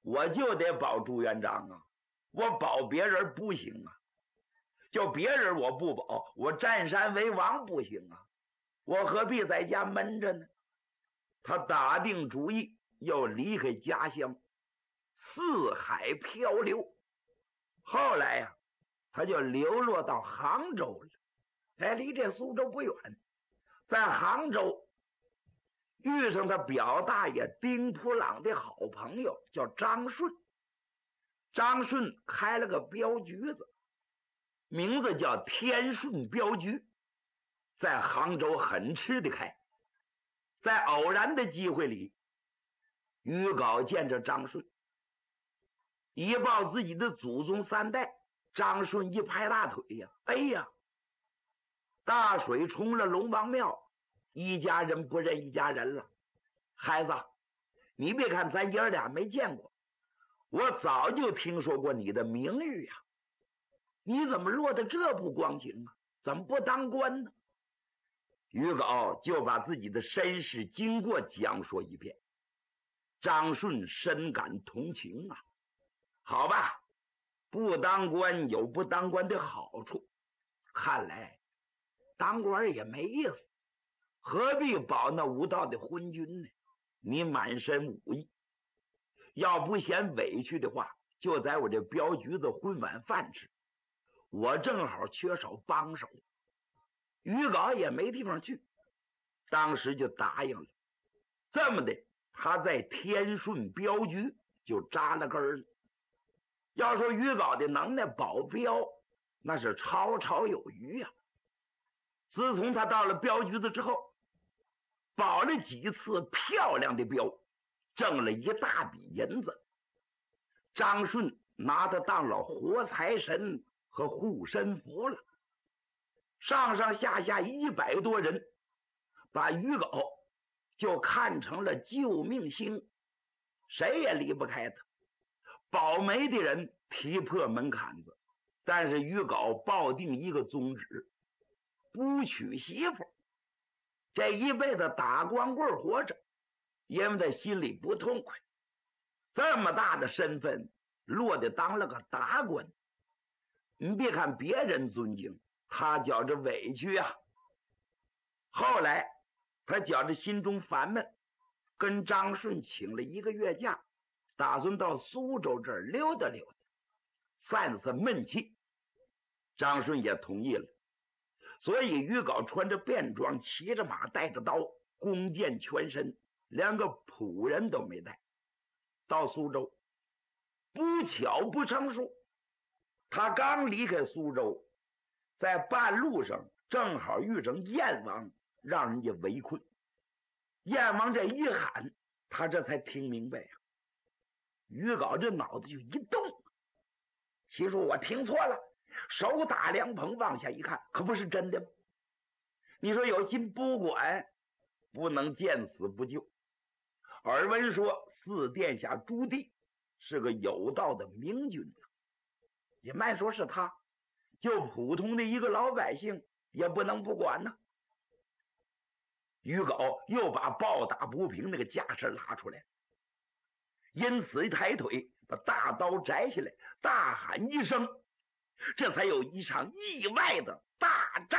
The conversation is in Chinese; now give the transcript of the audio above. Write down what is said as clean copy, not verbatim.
我就得保朱元璋啊，我保别人不行啊，就别人我不保，我占山为王不行啊，我何必在家闷着呢？他打定主意要离开家乡，四海漂流。后来呀，他就流落到杭州了。哎，离这苏州不远，在杭州遇上他表大爷丁普朗的好朋友叫张顺。张顺开了个镖局子，名字叫天顺镖局，在杭州很吃得开。在偶然的机会里，于皋见着张顺，一报自己的祖宗三代。张顺一拍大腿呀，哎呀，大水冲了龙王庙，一家人不认一家人了。孩子，你别看咱爷俩没见过，我早就听说过你的名誉呀，你怎么落得这不光景啊？怎么不当官呢？于皋就把自己的身世经过讲说一遍。张顺深感同情啊，好吧，不当官有不当官的好处，看来当官也没意思，何必保那无道的昏君呢？你满身武艺，要不嫌委屈的话，就在我这镖局子混碗饭吃，我正好缺少帮手。于皋也没地方去，当时就答应了。这么的，他在天顺镖局就扎了根了。要说于皋的能耐保镖，那是绰绰有余呀。自从他到了镖局子之后，保了几次漂亮的镖，挣了一大笔银子。张顺拿他当了活财神和护身符了。上上下下100多人把于皋就看成了救命星，谁也离不开他。保媒的人踢破门槛子，但是于皋抱定一个宗旨，不娶媳妇，这一辈子打光棍活着，因为他心里不痛快。这么大的身份落得当了个达官，你别看别人尊敬，他觉着委屈啊。后来他觉着心中烦闷，跟张顺请了1个月假，打算到苏州这儿溜达溜达，散散闷气。张顺也同意了，所以于皋穿着便装，骑着马，带着刀，弓箭全身，连个仆人都没带。到苏州，不巧不成书，他刚离开苏州，在半路上正好遇上燕王，让人家围困。燕王这一喊，他这才听明白呀。于皋这脑子就一动，心说我听错了，手打凉棚，往下一看，可不是真的吗？你说有心不管，不能见死不救。耳闻说四殿下朱棣是个有道的明君，也慢说是他，就普通的一个老百姓也不能不管呢。于皋又把抱打不平那个架势拉出来，因此一抬腿把大刀摘下来，大喊一声，这才有一场意外的大战。